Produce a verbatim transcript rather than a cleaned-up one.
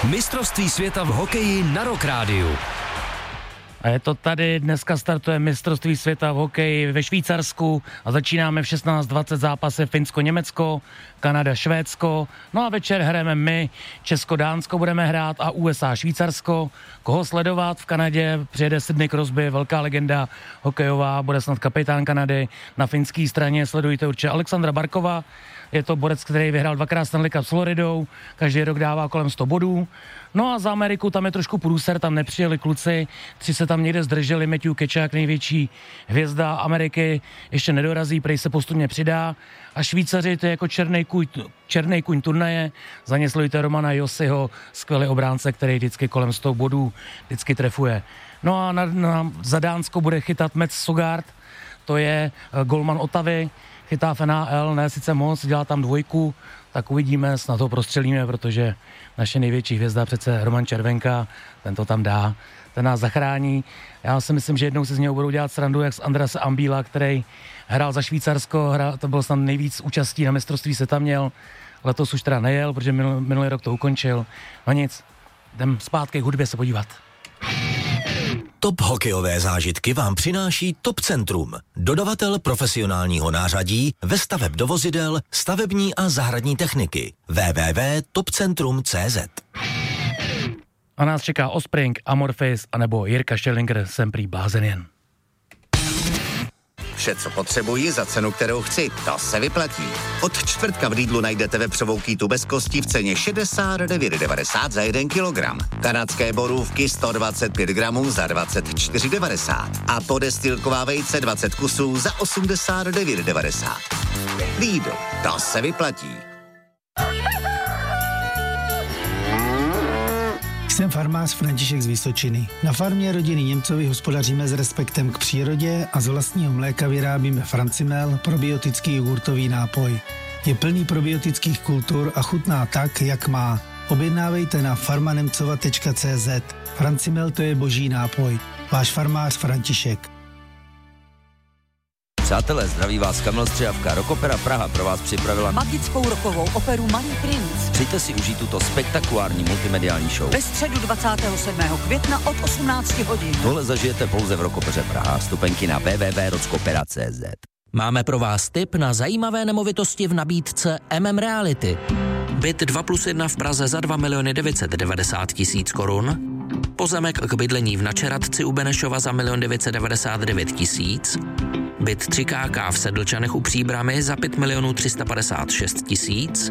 Mistrovství světa v hokeji na Rock Rádiu. A je to tady, dneska startuje mistrovství světa v hokeji ve Švýcarsku a začínáme v šestnáct dvacet zápase Finsko-Německo, Kanada-Švédsko, no a večer hrajeme my, Česko-Dánsko budeme hrát a U S A Švýcarsko. Koho sledovat? V Kanadě přijede Sidney Crosby, velká legenda hokejová, bude snad kapitán Kanady. Na finské straně sledujte určitě Alexandra Barkova, je to borec, který vyhrál dvakrát Stanley Cup s Floridou, každý rok dává kolem sto bodů. No a za Ameriku tam je trošku průser, tam nepřijeli kluci, tři se tam někde zdrželi, Matthew Tkachuk, největší hvězda Ameriky, ještě nedorazí, prej se postupně přidá. A Švýcaři, to je jako černý kuň, černý kuň turnaje, za ně sledujte Romana Jossiho, skvělý obránce, který vždycky kolem sto bodů vždycky trefuje. No a na, na, za Dánsko bude chytat Mats Sogaard, to je uh, golman Otavy, chytá v N H L, ne sice moc, dělá tam dvojku, tak uvidíme, snad ho prostřelíme, protože naše největší hvězda přece Roman Červenka, ten to tam dá, ten nás zachrání. Já si myslím, že jednou si z něho budou dělat srandu, jak z Andrase Ambíla, který hrál za Švýcarsko, hrál, to byl snad nejvíc účastí na mistrovství se tam měl, letos už teda nejel, protože minul, minulý rok to ukončil. No nic, jdem zpátky k hudbě se podívat. Top hokejové zážitky vám přináší Top Centrum, dodavatel profesionálního nářadí ve staveb do vozidel, stavební a zahradní techniky. w w w tečka top centrum tečka c z. A nás čeká Ospring, Amorphis anebo Jirka Schellinger, jsem prý blázen jen. Vše, co potřebuji za cenu, kterou chci, to se vyplatí. Od čtvrtka v Lidlu najdete vepřovou kýtu bez kostí v ceně šedesát devět devadesát za jeden kilogram. Kanadské borůvky sto dvacet pět gramů za dvacet čtyři devadesát. A podestýlková vejce dvacet kusů za osmdesát devět devadesát. Lidl, to se vyplatí. Jsem farmář František z Vysočiny. Na farmě rodiny Němcovi hospodaříme s respektem k přírodě a z vlastního mléka vyrábíme Francimel, probiotický jogurtový nápoj. Je plný probiotických kultur a chutná tak, jak má. Objednávejte na farmanemcova tečka c z. Francimel, to je boží nápoj. Váš farmář František. Přátelé, zdraví vás Kamil Střihavka. Rockopera Praha pro vás připravila magickou rockovou operu Malý princ. Přijďte si užít tuto spektakulární multimediální show. Ve středu dvacátého sedmého května od osmnáct hodin. Tohle zažijete pouze v Rockopeře Praha. Vstupenky na w w w tečka rockopera tečka c z. Máme pro vás tip na zajímavé nemovitosti v nabídce M M Reality. Byt dva plus jedna v Praze za dva miliony devět set devadesát tisíc korun. Pozemek k bydlení v Načeradci u Benešova za milion devět set devadesát devět tisíc. Byt tři ká ká v Sedlčanech u Příbramy za pět milionů tři sta padesát šest tisíc.